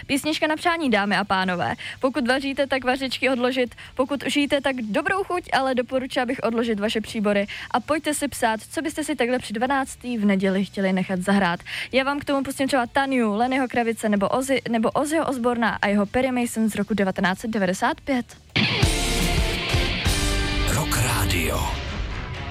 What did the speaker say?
Písnička na přání, dámy a pánové. Pokud vaříte, tak vařičky odložit, pokud žijíte, tak dobrou chuť, ale doporučuji, abych odložit vaše příbory a pojďte si psát, co byste si takhle při 12. v neděli chtěli nechat zahrát. Já vám k tomu pustím třeba Taniu, Lennyho Kravice nebo Ozzyho Osborna a jeho Perry Mason z roku 1995. Rock Radio.